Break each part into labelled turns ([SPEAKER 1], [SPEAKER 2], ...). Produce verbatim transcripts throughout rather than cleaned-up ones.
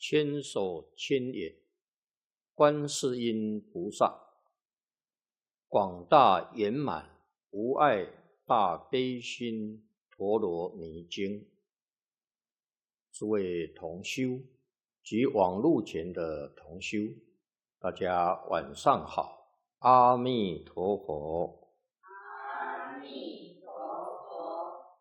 [SPEAKER 1] 千手千眼，观世音菩萨，广大圆满无碍大悲心陀罗尼经。诸位同修及网络前的同修，大家晚上好，阿弥陀佛。
[SPEAKER 2] 阿弥陀佛。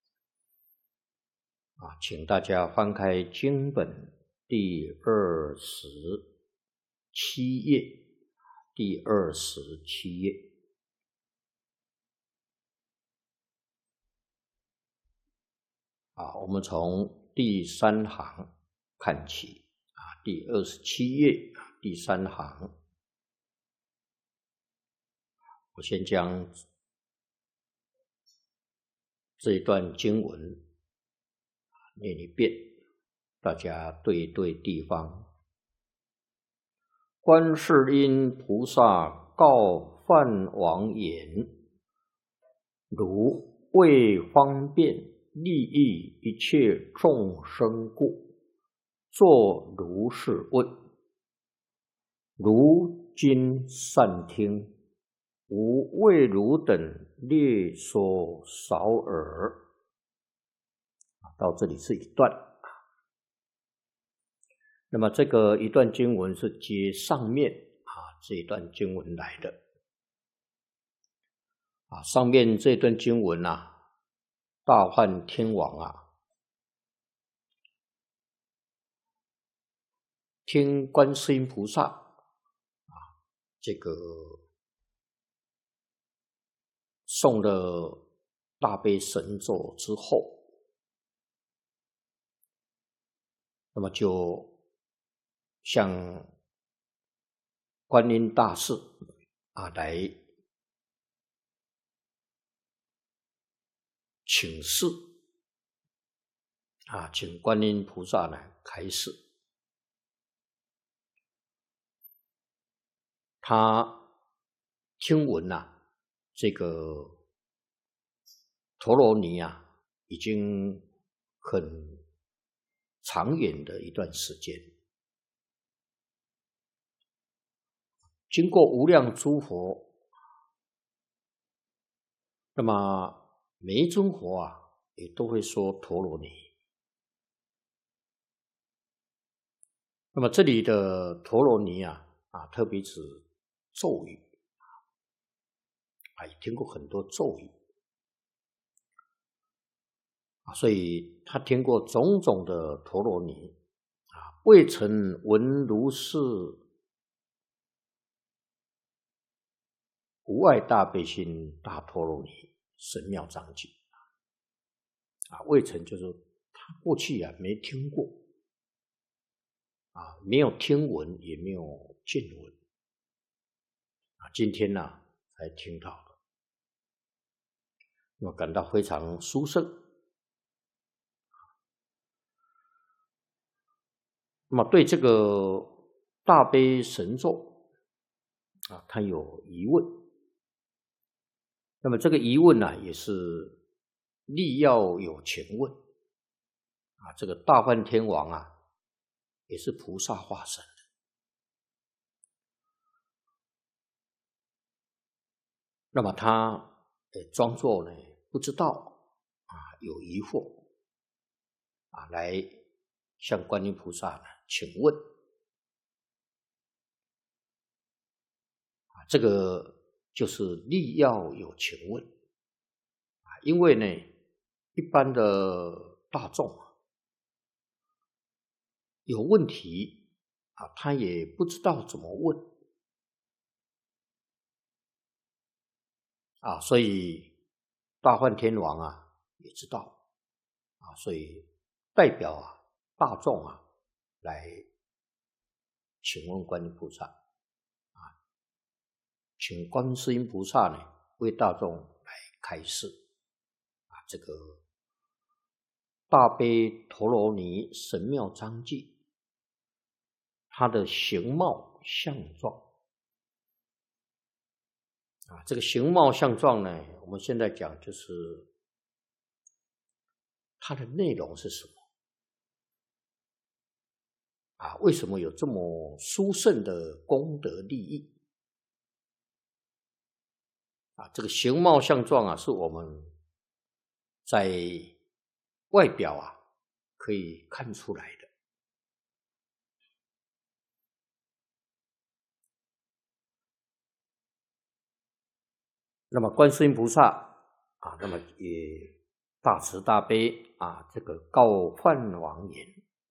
[SPEAKER 1] 啊，请大家翻开经本第二十七页，第二十七页。啊，我们从第三行看起啊，第二十七页第三行，我先将这一段经文念一遍，大家对一对地方。观世音菩萨告梵王言：如为方便利益一切众生故，作如是问。如今善听，吾为汝等略说少耳。到这里是一段。那么这个一段经文是接上面啊这一段经文来的。啊，上面这段经文啊，大梵天王啊，听观世音菩萨啊这个诵了大悲神咒之后，那么就向观音大士啊来请示啊，请观音菩萨呢开示。他听闻啊，这个陀罗尼啊，已经很长远的一段时间，经过无量诸佛，那么每一尊佛啊，也都会说陀罗尼。那么这里的陀罗尼啊，啊，特别指咒语啊，也听过很多咒语啊，所以他听过种种的陀罗尼啊，未曾闻如是无碍大悲心大陀罗尼神妙章句啊，未曾就是他过去啊没听过啊，没有听闻也没有见闻啊，今天呢、啊、才听到的，我感到非常殊胜。那么对这个大悲神咒啊，他有疑问。那么这个疑问呢、啊，也是力要有情问啊。这个大梵天王啊，也是菩萨化身的。那么他呃装作呢不知道啊，有疑惑啊，来向观音菩萨呢请问啊，这个就是力要有情问啊，因为呢，一般的大众啊有问题啊，他也不知道怎么问啊，所以大梵天王啊也知道啊，所以代表啊大众啊来请问观音菩萨啊，请观世音菩萨呢为大众来开示啊，这个大悲陀罗尼神妙章句，它的形貌相状啊，这个形貌相状呢，我们现在讲就是它的内容是什么啊，为什么有这么殊胜的功德利益？啊，这个形貌相状啊，是我们在外表啊可以看出来的。那么观世音菩萨啊，那么也大慈大悲啊，这个告梵王言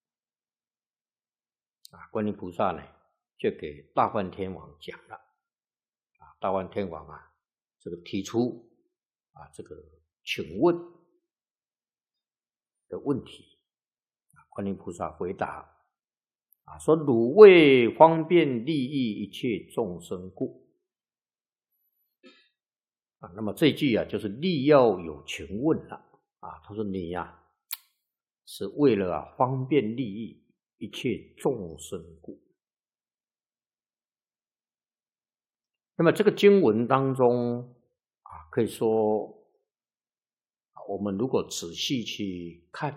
[SPEAKER 1] 啊，观音菩萨呢就给大梵天王讲了啊，大梵天王啊，这个提出啊这个请问的问题啊，观音菩萨回答啊，说汝为方便利益一切众生故啊，那么这一句啊，就是力要有情问了啊。他说你呀、啊，是为了啊方便利益一切众生故。那么这个经文当中啊，可以说我们如果仔细去看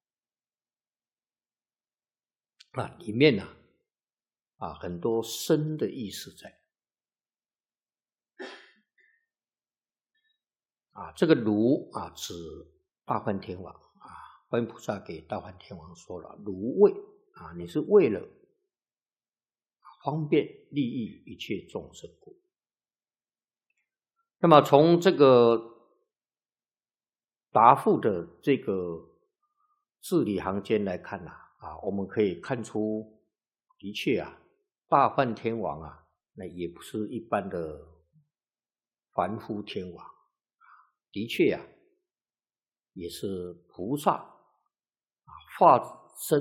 [SPEAKER 1] 啊，里面呢 啊, 啊很多深的意思在。啊，这个汝啊，指大梵天王啊，观音菩萨给大梵天王说了，汝为啊，你是为了方便利益一切众生故。那么从这个答复的这个字里行间来看呐、啊，啊，我们可以看出，的确啊，大梵天王啊，那也不是一般的凡夫天王。的确呀、啊，也是菩萨啊化身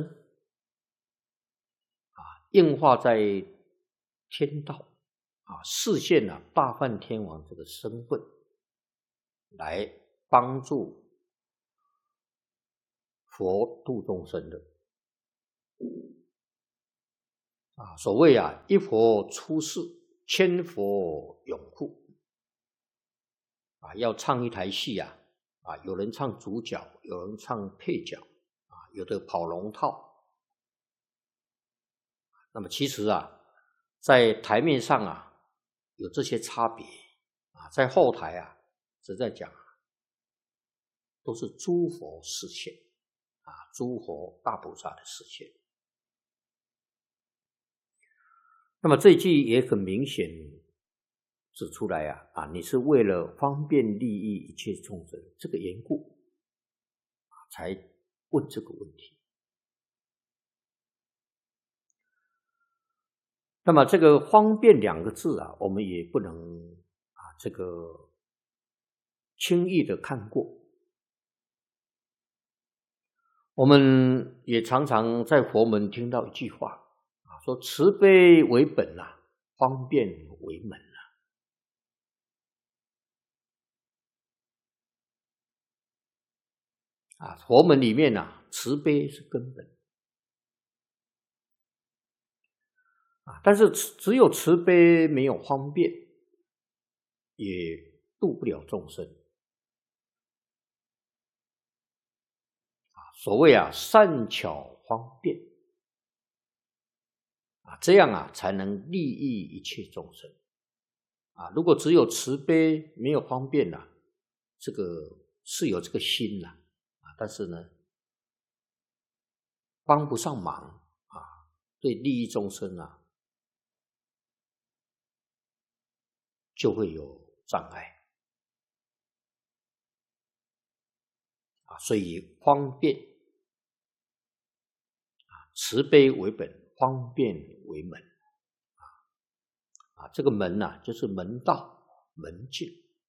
[SPEAKER 1] 啊应化在天道啊，示现了大梵天王这个身份，来帮助佛度众生的啊。所谓啊，一佛出世，千佛拥护。啊，要唱一台戏啊，啊，有人唱主角，有人唱配角，啊，有的跑龙套。那么其实啊，在台面上啊，有这些差别啊，在后台啊，只在讲，都是诸佛示现啊，诸佛大菩萨的示现。那么这一句也很明显指出来啊，啊，你是为了方便利益一切众生这个缘故，才问这个问题。那么这个方便两个字啊，我们也不能啊这个轻易的看过。我们也常常在佛门听到一句话啊，说慈悲为本啊，方便为门。啊，佛门里面啊，慈悲是根本啊，但是只有慈悲没有方便，也度不了众生啊。所谓啊，善巧方便啊，这样啊才能利益一切众生啊。如果只有慈悲没有方便呢、啊，这个是有这个心呐 啊, 啊，但是呢，帮不上忙啊，对利益众生啊，就会有障碍啊。所以方便啊，慈悲为本，方便为门啊啊，这个门呐、啊，就是门道门径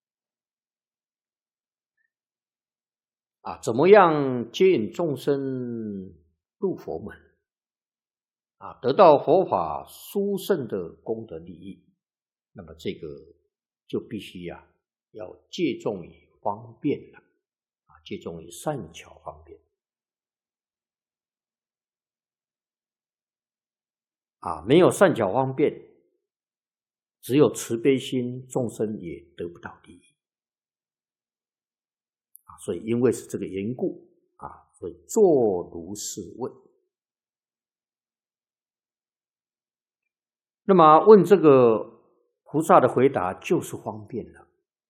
[SPEAKER 1] 啊，怎么样接引众生入佛门啊，得到佛法殊胜的功德利益，那么这个就必须呀、啊，要借重于方便了啊，借重于善巧方便啊，没有善巧方便，只有慈悲心，众生也得不到利益啊。所以因为是这个缘故啊，所以作如是问。 那么问这个菩萨的回答就是方便了，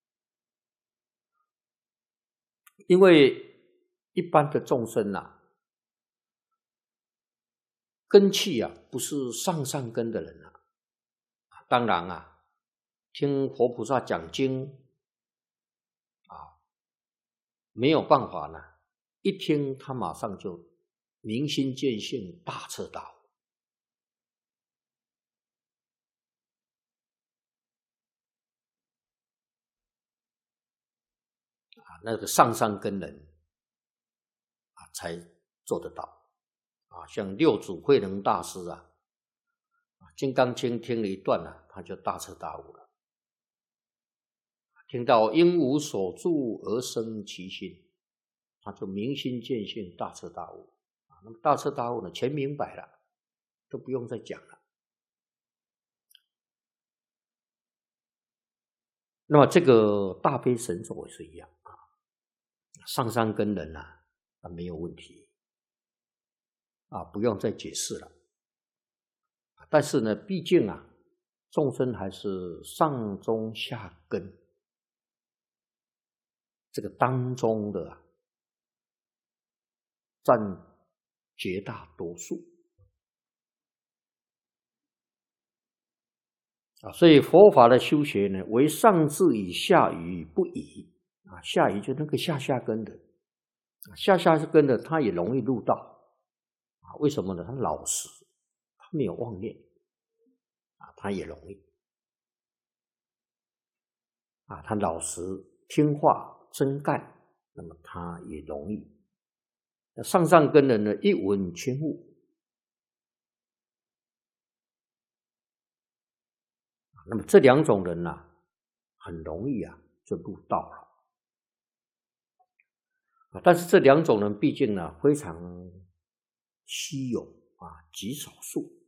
[SPEAKER 1] 因为一般的众生啊，根器啊不是上上根的人啊，当然啊，听佛菩萨讲经啊，没有办法呢，一听他马上就明心见性，大彻大悟。啊，那个上上根人啊才做得到啊，像六祖慧能大师啊，《金刚经》听了一段啊，他就大彻大悟了。听到因无所住而生其心，他就明心见性，大彻大悟。那么大彻大悟呢，全明白了，都不用再讲了。那么这个大悲神咒也是一样啊，上上根人啊，啊没有问题啊，不用再解释了。但是呢，毕竟啊，众生还是上中下根这个当中的啊，占绝大多数啊，所以佛法的修学呢，为上智以下愚不移啊，下愚就那个下下根的，下下根的他也容易入道啊，为什么呢？他老实，他没有妄念啊，他也容易啊，他老实听话真干，那么他也容易。上上根人呢，一闻千悟，那么这两种人呢、啊，很容易啊就入道了。但是这两种人毕竟呢非常稀有啊，极少数。